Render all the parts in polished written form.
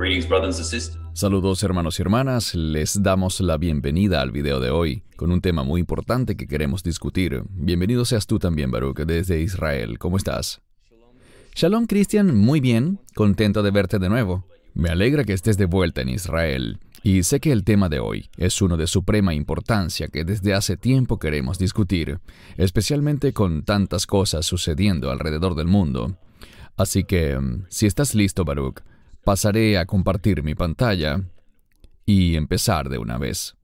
Greetings, brothers and sisters. Saludos hermanos y hermanas, les damos la bienvenida al video de hoy, con un tema muy importante que queremos discutir. Bienvenido seas tú también, Baruch, desde Israel. ¿Cómo estás? Shalom, Cristian. Muy bien. Contento de verte de nuevo. Me alegra que estés de vuelta en Israel. Y sé que el tema de hoy es uno de suprema importancia que desde hace tiempo queremos discutir, especialmente con tantas cosas sucediendo alrededor del mundo. Así que, si estás listo, Baruch, pasaré a compartir mi pantalla y empezar de una vez.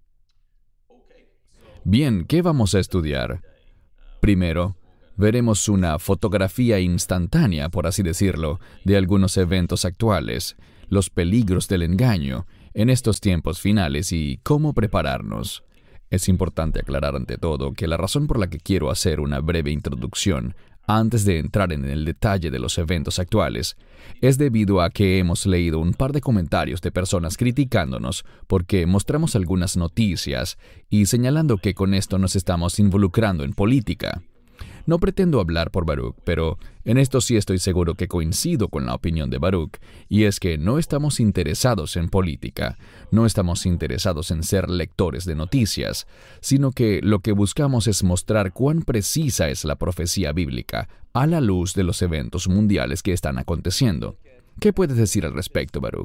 Bien, ¿qué vamos a estudiar? Primero, veremos una fotografía instantánea, por así decirlo, de algunos eventos actuales, los peligros del engaño en estos tiempos finales y cómo prepararnos. Es importante aclarar ante todo que la razón por la que quiero hacer una breve introducción antes de entrar en el detalle de los eventos actuales, es debido a que hemos leído un par de comentarios de personas criticándonos porque mostramos algunas noticias y señalando que con esto nos estamos involucrando en política. No pretendo hablar por Baruch, pero en esto sí estoy seguro que coincido con la opinión de Baruch, y es que no estamos interesados en política, no estamos interesados en ser lectores de noticias, sino que lo que buscamos es mostrar cuán precisa es la profecía bíblica a la luz de los eventos mundiales que están aconteciendo. ¿Qué puedes decir al respecto, Baruch?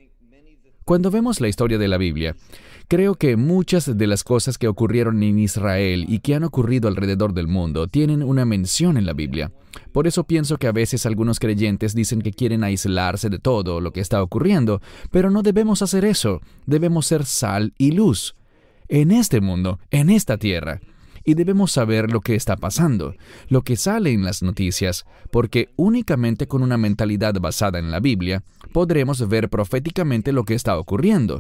Cuando vemos la historia de la Biblia, creo que muchas de las cosas que ocurrieron en Israel y que han ocurrido alrededor del mundo tienen una mención en la Biblia. Por eso pienso que a veces algunos creyentes dicen que quieren aislarse de todo lo que está ocurriendo, pero no debemos hacer eso. Debemos ser sal y luz en este mundo, en esta tierra. Y debemos saber lo que está pasando, lo que sale en las noticias, porque únicamente con una mentalidad basada en la Biblia podremos ver proféticamente lo que está ocurriendo.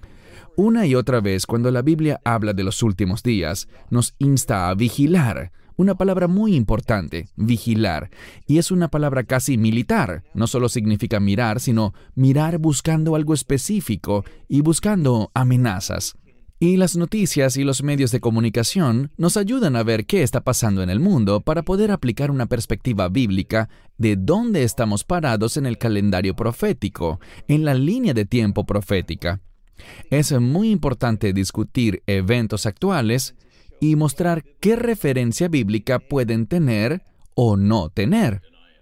Una y otra vez, cuando la Biblia habla de los últimos días, nos insta a vigilar. Una palabra muy importante, vigilar. Y es una palabra casi militar. No solo significa mirar, sino mirar buscando algo específico y buscando amenazas. Y las noticias y los medios de comunicación nos ayudan a ver qué está pasando en el mundo para poder aplicar una perspectiva bíblica de dónde estamos parados en el calendario profético, en la línea de tiempo profética. Es muy importante discutir eventos actuales y mostrar qué referencia bíblica pueden tener o no tener.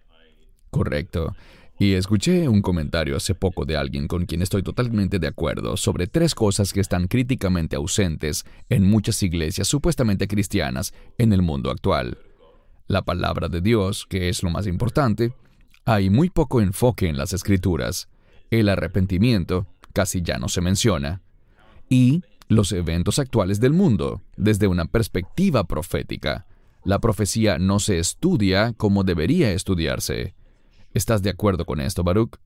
Correcto. Y escuché un comentario hace poco de alguien con quien estoy totalmente de acuerdo sobre 3 cosas que están críticamente ausentes en muchas iglesias supuestamente cristianas en el mundo actual. La palabra de Dios, que es lo más importante, hay muy poco enfoque en las Escrituras. El arrepentimiento casi ya no se menciona. Y los eventos actuales del mundo, desde una perspectiva profética. La profecía no se estudia como debería estudiarse. ¿Estás de acuerdo con esto, Baruch?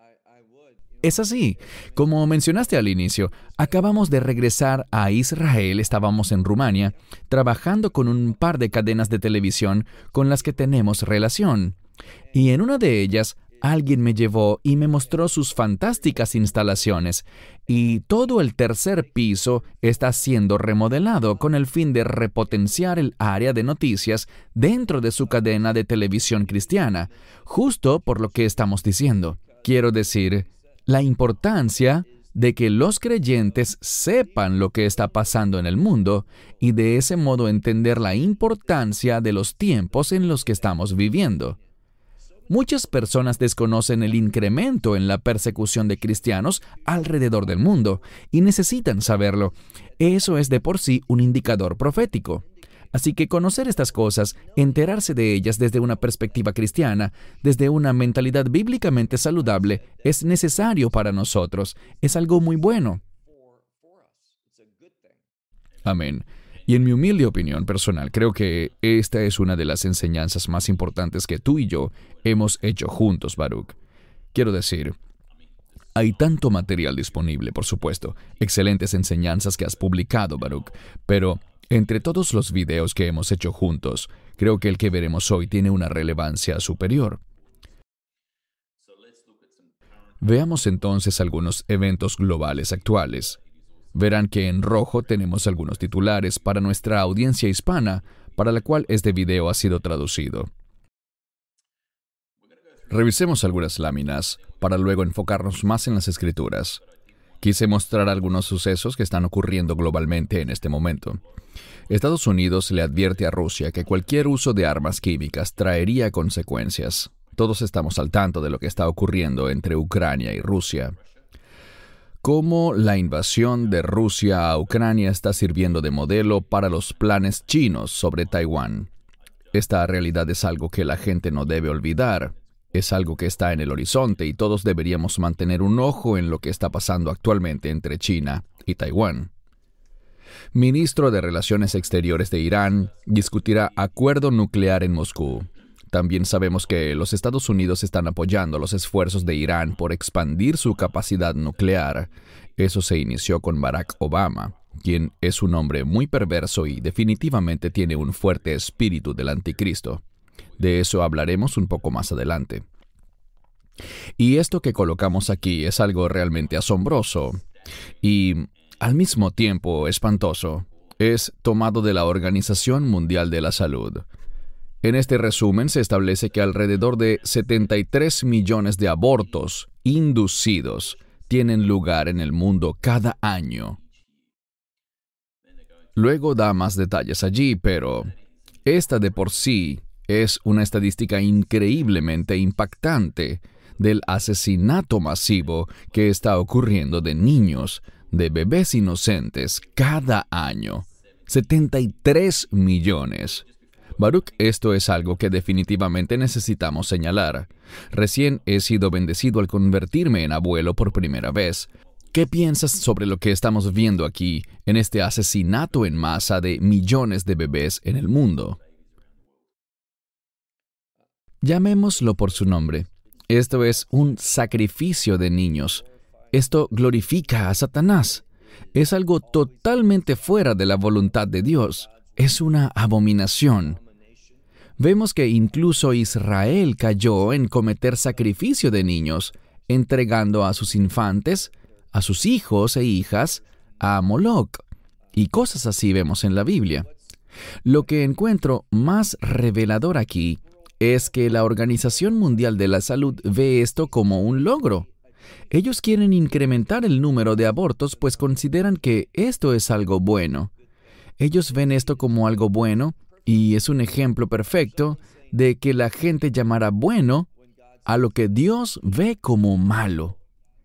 Es así. Como mencionaste al inicio, acabamos de regresar a Israel, estábamos en Rumania, trabajando con un par de cadenas de televisión con las que tenemos relación. Y en una de ellas, alguien me llevó y me mostró sus fantásticas instalaciones, y todo el 3er piso está siendo remodelado con el fin de repotenciar el área de noticias dentro de su cadena de televisión cristiana, justo por lo que estamos diciendo. Quiero decir, la importancia de que los creyentes sepan lo que está pasando en el mundo y de ese modo entender la importancia de los tiempos en los que estamos viviendo. Muchas personas desconocen el incremento en la persecución de cristianos alrededor del mundo y necesitan saberlo. Eso es de por sí un indicador profético. Así que conocer estas cosas, enterarse de ellas desde una perspectiva cristiana, desde una mentalidad bíblicamente saludable, es necesario para nosotros. Es algo muy bueno. Amén. Y en mi humilde opinión personal, creo que esta es una de las enseñanzas más importantes que tú y yo hemos hecho juntos, Baruch. Quiero decir, hay tanto material disponible, por supuesto, excelentes enseñanzas que has publicado, Baruch, pero entre todos los videos que hemos hecho juntos, creo que el que veremos hoy tiene una relevancia superior. Veamos entonces algunos eventos globales actuales. Verán que en rojo tenemos algunos titulares para nuestra audiencia hispana, para la cual este video ha sido traducido. Revisemos algunas láminas para luego enfocarnos más en las Escrituras. Quise mostrar algunos sucesos que están ocurriendo globalmente en este momento. Estados Unidos le advierte a Rusia que cualquier uso de armas químicas traería consecuencias. Todos estamos al tanto de lo que está ocurriendo entre Ucrania y Rusia. Cómo la invasión de Rusia a Ucrania está sirviendo de modelo para los planes chinos sobre Taiwán. Esta realidad es algo que la gente no debe olvidar. Es algo que está en el horizonte y todos deberíamos mantener un ojo en lo que está pasando actualmente entre China y Taiwán. Ministro de Relaciones Exteriores de Irán discutirá acuerdo nuclear en Moscú. También sabemos que los Estados Unidos están apoyando los esfuerzos de Irán por expandir su capacidad nuclear. Eso se inició con Barack Obama, quien es un hombre muy perverso y definitivamente tiene un fuerte espíritu del anticristo. De eso hablaremos un poco más adelante. Y esto que colocamos aquí es algo realmente asombroso y, al mismo tiempo, espantoso. Es tomado de la Organización Mundial de la Salud. En este resumen se establece que alrededor de 73 millones de abortos inducidos tienen lugar en el mundo cada año. Luego da más detalles allí, pero esta de por sí es una estadística increíblemente impactante del asesinato masivo que está ocurriendo de niños, de bebés inocentes, cada año. 73 millones. Baruch, esto es algo que definitivamente necesitamos señalar. Recién he sido bendecido al convertirme en abuelo por primera vez. ¿Qué piensas sobre lo que estamos viendo aquí en este asesinato en masa de millones de bebés en el mundo? Llamémoslo por su nombre. Esto es un sacrificio de niños. Esto glorifica a Satanás. Es algo totalmente fuera de la voluntad de Dios. Es una abominación. Vemos que incluso Israel cayó en cometer sacrificio de niños, entregando a sus infantes, a sus hijos e hijas, a Moloch. Y cosas así vemos en la Biblia. Lo que encuentro más revelador aquí es que la Organización Mundial de la Salud ve esto como un logro. Ellos quieren incrementar el número de abortos, pues consideran que esto es algo bueno. Ellos ven esto como algo bueno y es un ejemplo perfecto de que la gente llamará bueno a lo que Dios ve como malo.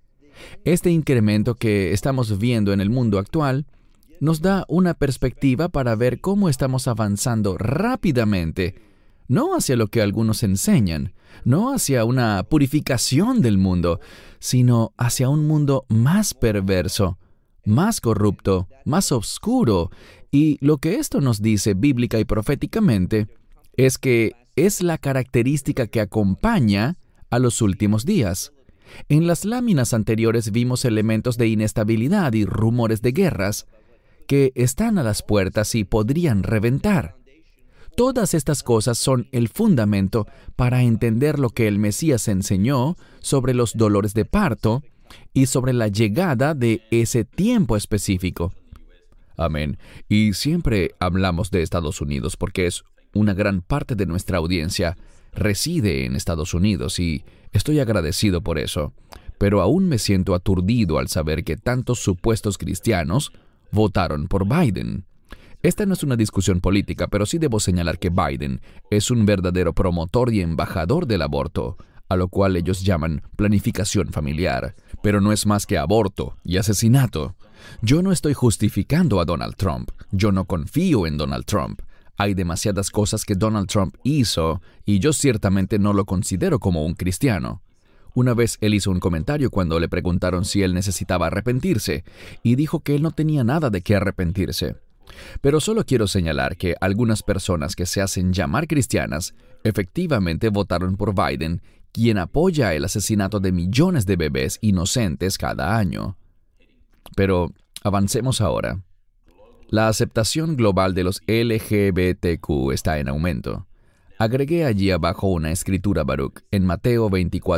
Este incremento que estamos viendo en el mundo actual nos da una perspectiva para ver cómo estamos avanzando rápidamente, no hacia lo que algunos enseñan, no hacia una purificación del mundo, sino hacia un mundo más perverso, más corrupto, más oscuro. Y lo que esto nos dice bíblica y proféticamente es que es la característica que acompaña a los últimos días. En las láminas anteriores vimos elementos de inestabilidad y rumores de guerras que están a las puertas y podrían reventar. Todas estas cosas son el fundamento para entender lo que el Mesías enseñó sobre los dolores de parto y sobre la llegada de ese tiempo específico. Amén. Y siempre hablamos de Estados Unidos porque es una gran parte de nuestra audiencia reside en Estados Unidos y estoy agradecido por eso. Pero aún me siento aturdido al saber que tantos supuestos cristianos votaron por Biden. Esta no es una discusión política, pero sí debo señalar que Biden es un verdadero promotor y embajador del aborto, a lo cual ellos llaman planificación familiar, pero no es más que aborto y asesinato. Yo no estoy justificando a Donald Trump. Yo no confío en Donald Trump. Hay demasiadas cosas que Donald Trump hizo y yo ciertamente no lo considero como un cristiano. Una vez él hizo un comentario cuando le preguntaron si él necesitaba arrepentirse y dijo que él no tenía nada de qué arrepentirse. Pero solo quiero señalar que algunas personas que se hacen llamar cristianas efectivamente votaron por Biden, quien apoya el asesinato de millones de bebés inocentes cada año. Pero avancemos ahora. La aceptación global de los LGBTQ está en aumento. Agregué allí abajo una escritura, Baruch, en Mateo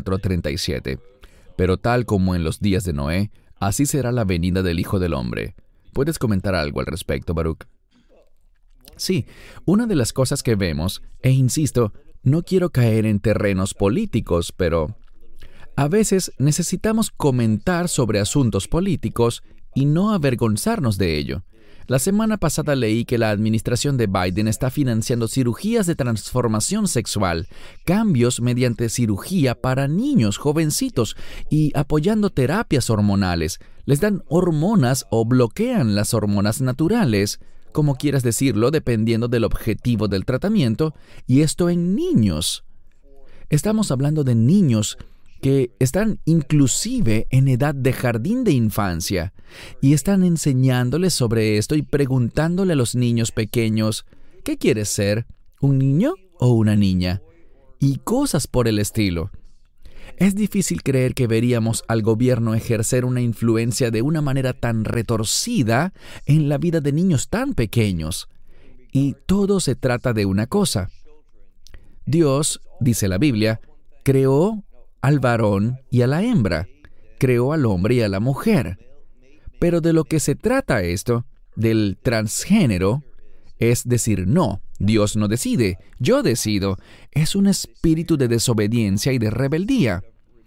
24:37. Pero tal como en los días de Noé, así será la venida del Hijo del Hombre. ¿Puedes comentar algo al respecto, Baruch? Sí, una de las cosas que vemos, e insisto, No quiero caer en terrenos políticos, pero a veces necesitamos comentar sobre asuntos políticos y no avergonzarnos de ello. La semana pasada leí que la administración de Biden está financiando cirugías de transformación sexual, cambios mediante cirugía para niños jovencitos y apoyando terapias hormonales. Les dan hormonas o bloquean las hormonas naturales, como quieras decirlo, dependiendo del objetivo del tratamiento, y esto en niños. Estamos hablando de niños que están inclusive en edad de jardín de infancia y están enseñándoles sobre esto y preguntándole a los niños pequeños, ¿qué quieres ser? ¿Un niño o una niña? Y cosas por el estilo. Es difícil creer que veríamos al gobierno ejercer una influencia de una manera tan retorcida en la vida de niños tan pequeños. Y todo se trata de una cosa. Dios, dice la Biblia, creó al varón y a la hembra, creó al hombre y a la mujer. Pero de lo que se trata esto, del transgénero, es decir, no, Dios no decide, yo decido. Es un espíritu de desobediencia y de rebeldía.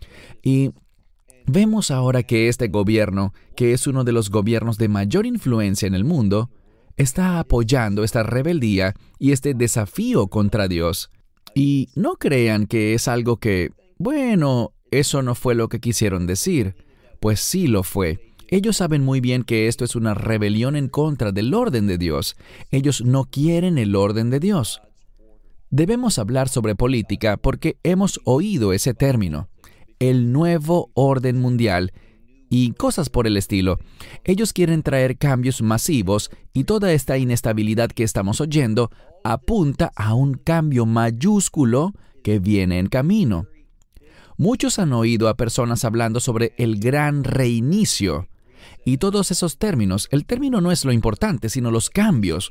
Y vemos ahora que este gobierno, que es uno de los gobiernos de mayor influencia en el mundo, está apoyando esta rebeldía y este desafío contra Dios. Y no crean que es algo que, bueno, eso no fue lo que quisieron decir. Pues sí lo fue. Ellos saben muy bien que esto es una rebelión en contra del orden de Dios. Ellos no quieren el orden de Dios. Debemos hablar sobre política porque hemos oído ese término, el nuevo orden mundial y cosas por el estilo. Ellos quieren traer cambios masivos y toda esta inestabilidad que estamos oyendo apunta a un cambio mayúsculo que viene en camino. Muchos han oído a personas hablando sobre el gran reinicio. Y todos esos términos, el término no es lo importante, sino los cambios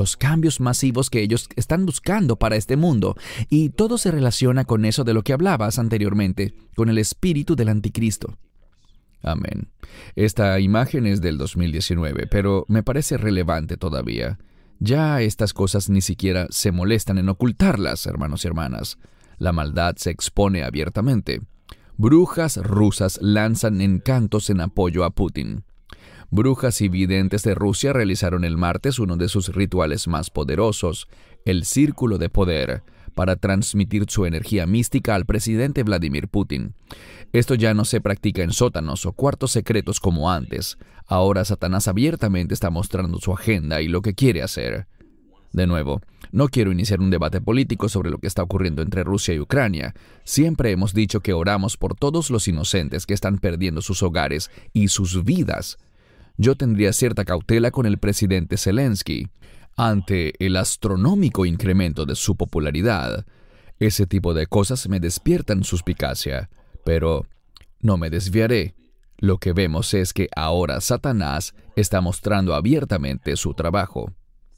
masivos que ellos están buscando para este mundo. Y todo se relaciona con eso de lo que hablabas anteriormente, con el espíritu del anticristo. Amén. Esta imagen es del 2019, pero me parece relevante todavía. Ya estas cosas ni siquiera se molestan en ocultarlas, hermanos y hermanas. La maldad se expone abiertamente. Brujas rusas lanzan encantos en apoyo a Putin. Brujas y videntes de Rusia realizaron el martes uno de sus rituales más poderosos, el Círculo de Poder, para transmitir su energía mística al presidente Vladimir Putin. Esto ya no se practica en sótanos o cuartos secretos como antes. Ahora Satanás abiertamente está mostrando su agenda y lo que quiere hacer. De nuevo, no quiero iniciar un debate político sobre lo que está ocurriendo entre Rusia y Ucrania. Siempre hemos dicho que oramos por todos los inocentes que están perdiendo sus hogares y sus vidas. Yo tendría cierta cautela con el presidente Zelensky. Ante el astronómico incremento de su popularidad, ese tipo de cosas me despiertan suspicacia. Pero no me desviaré. Lo que vemos es que ahora Satanás está mostrando abiertamente su trabajo.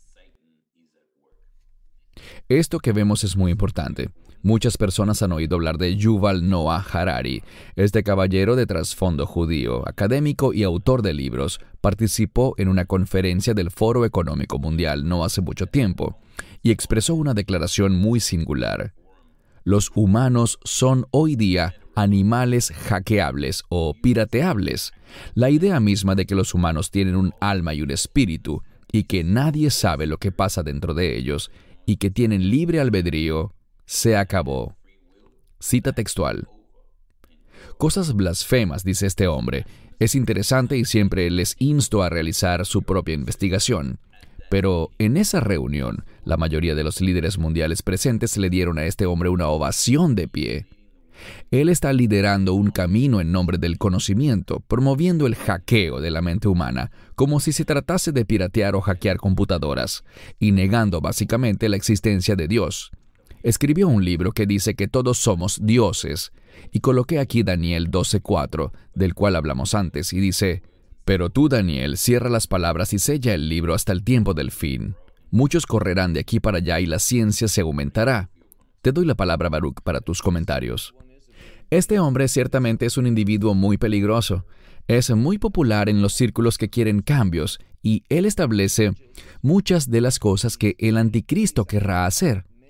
Esto que vemos es muy importante. Muchas personas han oído hablar de Yuval Noah Harari. Este caballero de trasfondo judío, académico y autor de libros, participó en una conferencia del Foro Económico Mundial no hace mucho tiempo y expresó una declaración muy singular. Los humanos son hoy día animales hackeables o pirateables. La idea misma de que los humanos tienen un alma y un espíritu y que nadie sabe lo que pasa dentro de ellos y que tienen libre albedrío, se acabó. Cita textual. Cosas blasfemas, dice este hombre. Es interesante y siempre les insto a realizar su propia investigación. Pero en esa reunión, la mayoría de los líderes mundiales presentes le dieron a este hombre una ovación de pie. Él está liderando un camino en nombre del conocimiento, promoviendo el hackeo de la mente humana, como si se tratase de piratear o hackear computadoras, y negando básicamente la existencia de Dios. Escribió un libro que dice que todos somos dioses, y coloqué aquí Daniel 12:4, del cual hablamos antes, y dice: «Pero tú, Daniel, cierra las palabras y sella el libro hasta el tiempo del fin. Muchos correrán de aquí para allá y la ciencia se aumentará». Te doy la palabra, Baruch, para tus comentarios. Este hombre ciertamente es un individuo muy peligroso. Es muy popular en los círculos que quieren cambios, y él establece muchas de las cosas que el anticristo querrá hacer.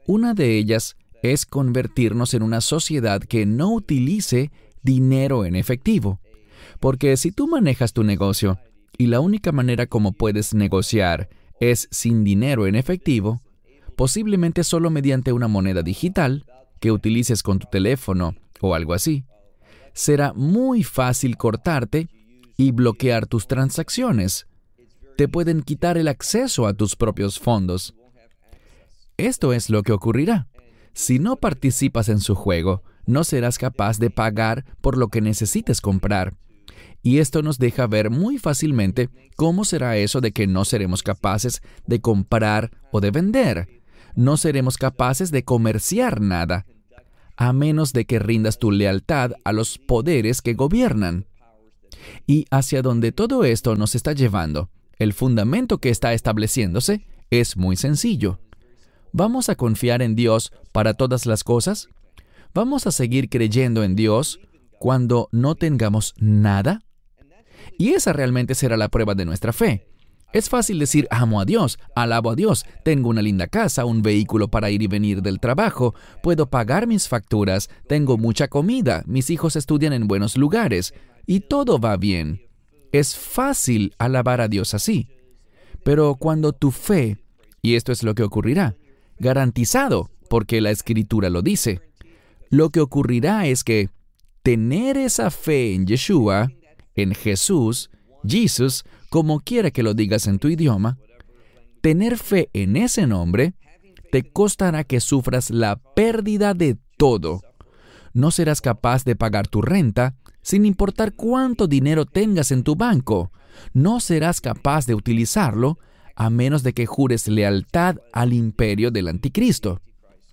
Una de ellas es convertirnos en una sociedad que no utilice dinero en efectivo. Porque si tú manejas tu negocio y la única manera como puedes negociar es sin dinero en efectivo, posiblemente solo mediante una moneda digital que utilices con tu teléfono o algo así, será muy fácil cortarte y bloquear tus transacciones. Te pueden quitar el acceso a tus propios fondos. Esto es lo que ocurrirá. Si no participas en su juego, no serás capaz de pagar por lo que necesites comprar. Y esto nos deja ver muy fácilmente cómo será eso de que no seremos capaces de comprar o de vender. No seremos capaces de comerciar nada, a menos de que rindas tu lealtad a los poderes que gobiernan. Y hacia donde todo esto nos está llevando, el fundamento que está estableciéndose es muy sencillo. ¿Vamos a confiar en Dios para todas las cosas? ¿Vamos a seguir creyendo en Dios cuando no tengamos nada? Y esa realmente será la prueba de nuestra fe. Es fácil decir, amo a Dios, alabo a Dios, tengo una linda casa, un vehículo para ir y venir del trabajo, puedo pagar mis facturas, tengo mucha comida, mis hijos estudian en buenos lugares, y todo va bien. Es fácil alabar a Dios así. Pero cuando tu fe, y esto es lo que ocurrirá, garantizado, porque la Escritura lo dice, lo que ocurrirá es que tener esa fe en Yeshua, en Jesús, Jesus, como quiera que lo digas en tu idioma, tener fe en ese nombre te costará que sufras la pérdida de todo. No serás capaz de pagar tu renta sin importar cuánto dinero tengas en tu banco. No serás capaz de utilizarlo a menos de que jures lealtad al imperio del anticristo.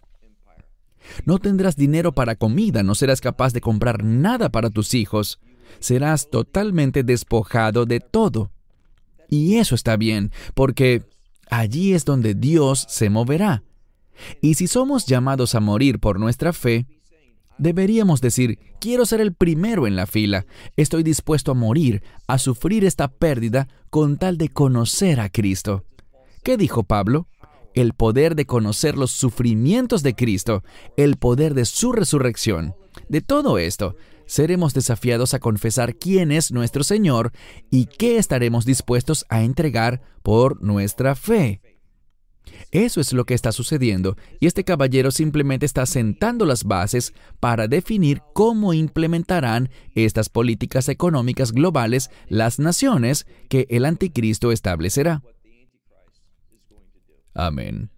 No tendrás dinero para comida, no serás capaz de comprar nada para tus hijos. Serás totalmente despojado de todo. Y eso está bien, porque allí es donde Dios se moverá. Y si somos llamados a morir por nuestra fe, deberíamos decir, quiero ser el primero en la fila. Estoy dispuesto a morir, a sufrir esta pérdida con tal de conocer a Cristo. ¿Qué dijo Pablo? El poder de conocer los sufrimientos de Cristo, el poder de su resurrección. De todo esto, seremos desafiados a confesar quién es nuestro Señor y qué estaremos dispuestos a entregar por nuestra fe. Eso es lo que está sucediendo, y este caballero simplemente está sentando las bases para definir cómo implementarán estas políticas económicas globales las naciones que el anticristo establecerá. Amén.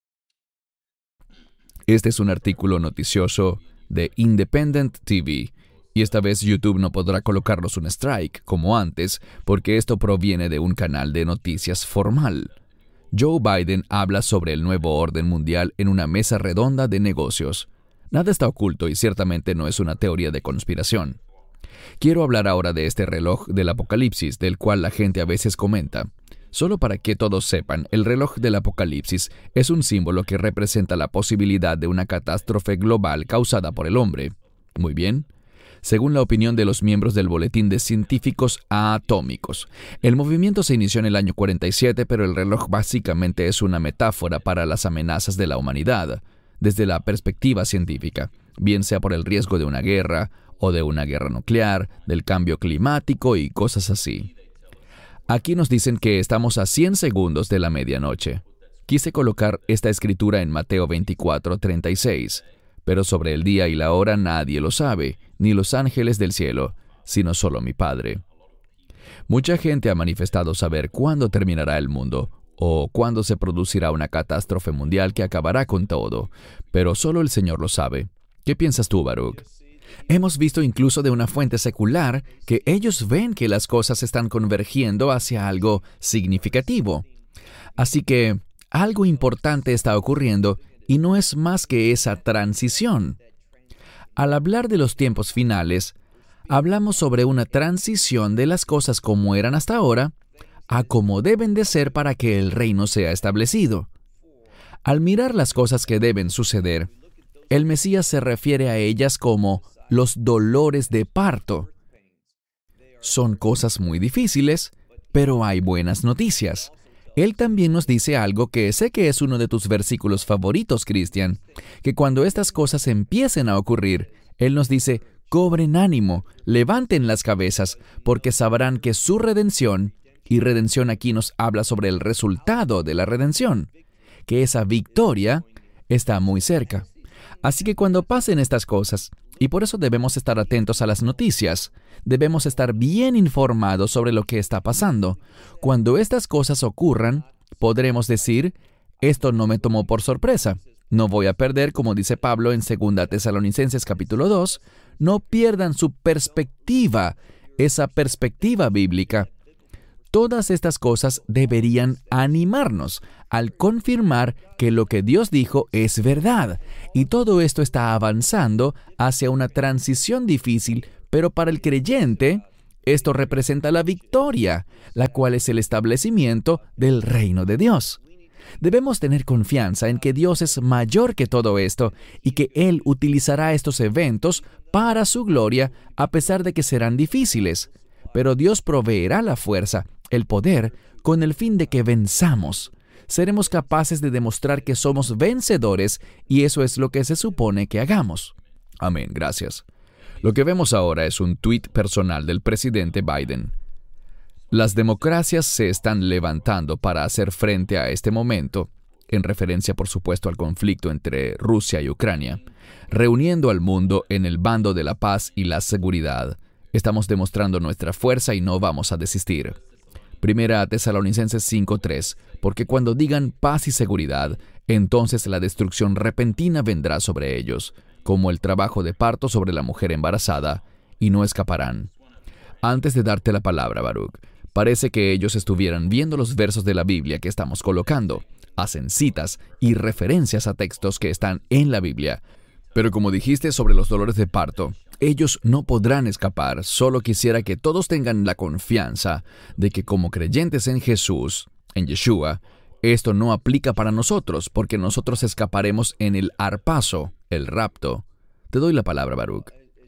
Este es un artículo noticioso de Independent TV, y esta vez YouTube no podrá colocarnos un strike como antes, porque esto proviene de un canal de noticias formal. Joe Biden habla sobre el nuevo orden mundial en una mesa redonda de negocios. Nada está oculto y ciertamente no es una teoría de conspiración. Quiero hablar ahora de este reloj del Apocalipsis, del cual la gente a veces comenta. Solo para que todos sepan, el reloj del Apocalipsis es un símbolo que representa la posibilidad de una catástrofe global causada por el hombre. Muy bien. Según la opinión de los miembros del Boletín de Científicos Atómicos, el movimiento se inició en el año 47, pero el reloj básicamente es una metáfora para las amenazas de la humanidad, desde la perspectiva científica, bien sea por el riesgo de una guerra, o de una guerra nuclear, del cambio climático y cosas así. Aquí nos dicen que estamos a 100 segundos de la medianoche. Quise colocar esta escritura en Mateo 24:36. Pero sobre el día y la hora nadie lo sabe, ni los ángeles del cielo, sino solo mi Padre. Mucha gente ha manifestado saber cuándo terminará el mundo, o cuándo se producirá una catástrofe mundial que acabará con todo, pero solo el Señor lo sabe. ¿Qué piensas tú, Baruch? Hemos visto incluso de una fuente secular que ellos ven que las cosas están convergiendo hacia algo significativo. Así que algo importante está ocurriendo, y no es más que esa transición. Al hablar de los tiempos finales, hablamos sobre una transición de las cosas como eran hasta ahora a como deben de ser para que el reino sea establecido. Al mirar las cosas que deben suceder, el Mesías se refiere a ellas como los dolores de parto. Son cosas muy difíciles, pero hay buenas noticias. Él también nos dice algo que sé que es uno de tus versículos favoritos, Cristian, que cuando estas cosas empiecen a ocurrir, Él nos dice, cobren ánimo, levanten las cabezas, porque sabrán que su redención, y redención aquí nos habla sobre el resultado de la redención, que esa victoria está muy cerca. Así que cuando pasen estas cosas, y por eso debemos estar atentos a las noticias, debemos estar bien informados sobre lo que está pasando. Cuando estas cosas ocurran, podremos decir, esto no me tomó por sorpresa. No voy a perder, como dice Pablo en 2 Tesalonicenses capítulo 2, no pierdan su perspectiva, esa perspectiva bíblica. Todas estas cosas deberían animarnos al confirmar que lo que Dios dijo es verdad. Y todo esto está avanzando hacia una transición difícil, pero para el creyente, esto representa la victoria, la cual es el establecimiento del reino de Dios. Debemos tener confianza en que Dios es mayor que todo esto y que Él utilizará estos eventos para su gloria a pesar de que serán difíciles. Pero Dios proveerá la fuerza, el poder, con el fin de que venzamos. Seremos capaces de demostrar que somos vencedores y eso es lo que se supone que hagamos. Amén, gracias. Lo que vemos ahora es un tuit personal del presidente Biden. Las democracias se están levantando para hacer frente a este momento, en referencia por supuesto al conflicto entre Rusia y Ucrania, reuniendo al mundo en el bando de la paz y la seguridad. Estamos demostrando nuestra fuerza y no vamos a desistir. 1 Tesalonicenses 5:3, porque cuando digan paz y seguridad, entonces la destrucción repentina vendrá sobre ellos, como el trabajo de parto sobre la mujer embarazada, y no escaparán. Antes de darte la palabra, Baruch, parece que ellos estuvieran viendo los versos de la Biblia que estamos colocando. Hacen citas y referencias a textos que están en la Biblia. Pero como dijiste sobre los dolores de parto, ellos no podrán escapar. Solo quisiera que todos tengan la confianza de que como creyentes en Jesús, en Yeshua, esto no aplica para nosotros, porque nosotros escaparemos en el harpazo, el rapto. Te doy la palabra, Baruch.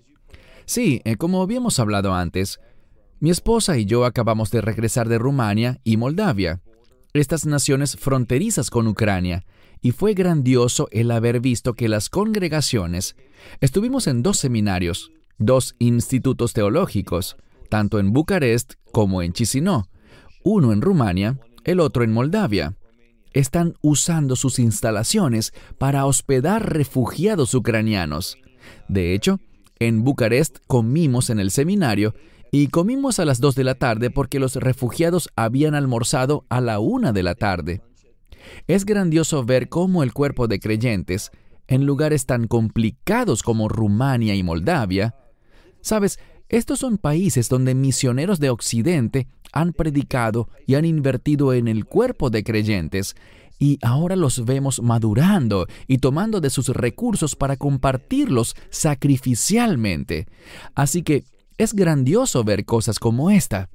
Sí, como habíamos hablado antes, mi esposa y yo acabamos de regresar de Rumania y Moldavia, estas naciones fronterizas con Ucrania, y fue grandioso el haber visto que las congregaciones, estuvimos en 2 seminarios, 2 institutos teológicos, tanto en Bucarest como en Chisinau, uno en Rumania, el otro en Moldavia. Están usando sus instalaciones para hospedar refugiados ucranianos. De hecho, en Bucarest comimos en el seminario y comimos a las 2 de la tarde porque los refugiados habían almorzado a la 1 de la tarde. Es grandioso ver cómo el cuerpo de creyentes, en lugares tan complicados como Rumania y Moldavia, ¿sabes? Estos son países donde misioneros de Occidente han predicado y han invertido en el cuerpo de creyentes, y ahora los vemos madurando y tomando de sus recursos para compartirlos sacrificialmente. Así que es grandioso ver cosas como esta.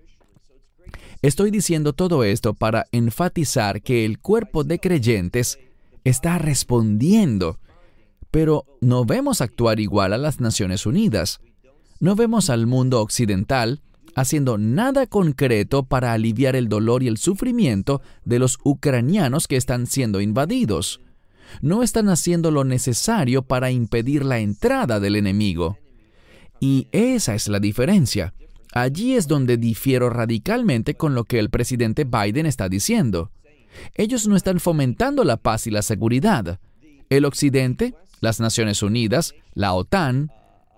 Estoy diciendo todo esto para enfatizar que el cuerpo de creyentes está respondiendo, pero no vemos actuar igual a las Naciones Unidas. No vemos al mundo occidental haciendo nada concreto para aliviar el dolor y el sufrimiento de los ucranianos que están siendo invadidos. No están haciendo lo necesario para impedir la entrada del enemigo. Y esa es la diferencia. Allí es donde difiero radicalmente con lo que el presidente Biden está diciendo. Ellos no están fomentando la paz y la seguridad. El Occidente, las Naciones Unidas, la OTAN,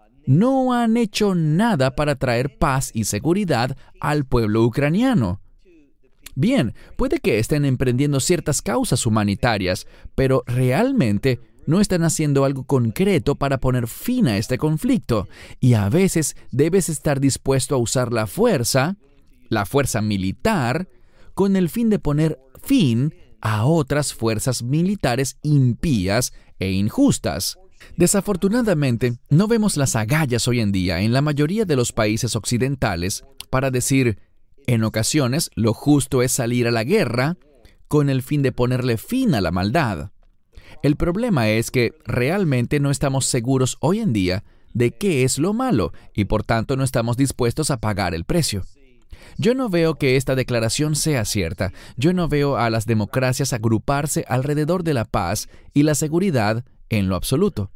no han hecho nada para traer paz y seguridad al pueblo ucraniano. Bien, puede que estén emprendiendo ciertas causas humanitarias, pero realmente no están haciendo algo concreto para poner fin a este conflicto. Y a veces debes estar dispuesto a usar la fuerza militar, con el fin de poner fin a otras fuerzas militares impías e injustas. Desafortunadamente, no vemos las agallas hoy en día en la mayoría de los países occidentales para decir, en ocasiones, lo justo es salir a la guerra con el fin de ponerle fin a la maldad. El problema es que realmente no estamos seguros hoy en día de qué es lo malo y por tanto no estamos dispuestos a pagar el precio. Yo no veo que esta declaración sea cierta. Yo no veo a las democracias agruparse alrededor de la paz y la seguridad en lo absoluto.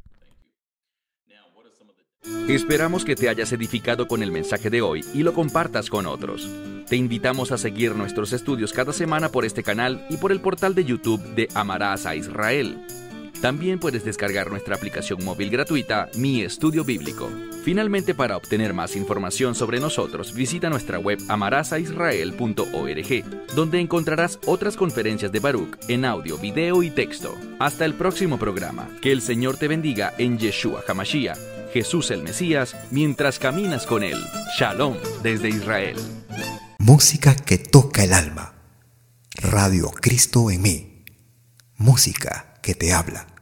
Esperamos que te hayas edificado con el mensaje de hoy y lo compartas con otros. Te invitamos a seguir nuestros estudios cada semana por este canal y por el portal de YouTube de Amarás a Israel. También puedes descargar nuestra aplicación móvil gratuita, Mi Estudio Bíblico. Finalmente, para obtener más información sobre nosotros, visita nuestra web amarasaisrael.org, donde encontrarás otras conferencias de Baruch en audio, video y texto. Hasta el próximo programa. Que el Señor te bendiga en Yeshua HaMashiach, Jesús el Mesías, mientras caminas con Él. Shalom desde Israel. Música que toca el alma. Radio Cristo en mí. Música que te habla.